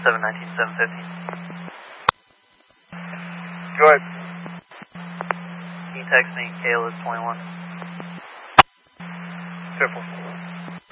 719, 750. Go ahead. Can you text me KLS 21? Careful.